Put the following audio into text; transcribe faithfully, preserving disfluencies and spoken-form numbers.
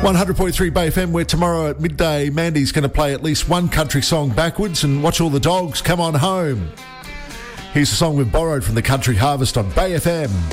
one hundred point three Bay F M, where tomorrow at midday, Mandy's going to play at least one country song backwards and watch all the dogs come on home. Here's a song we've borrowed from the Country Harvest on Bay F M.